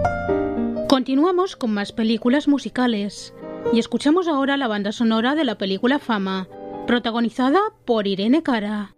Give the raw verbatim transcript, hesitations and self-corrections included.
Continuamos con más películas musicales y escuchamos ahora la banda sonora de la película Fama, protagonizada por Irene Cara.